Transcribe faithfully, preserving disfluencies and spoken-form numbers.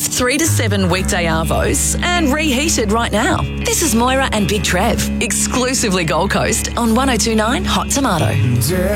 three to seven weekday arvos and reheated right now. This is Moira and Big Trev, exclusively Gold Coast on one oh two nine Hot Tomato.